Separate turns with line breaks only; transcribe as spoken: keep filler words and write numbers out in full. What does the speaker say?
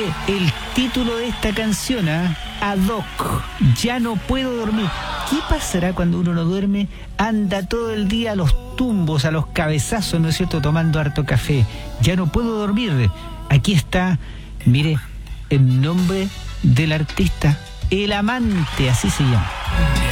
el título de esta canción, ¿eh? Ad hoc, ya no puedo dormir. ¿Qué pasará cuando uno no duerme? Anda todo el día a los tumbos, a los cabezazos, ¿no es cierto?, tomando harto café. Ya no puedo dormir. Aquí está, mire, el nombre del artista, El Amante, así se llama.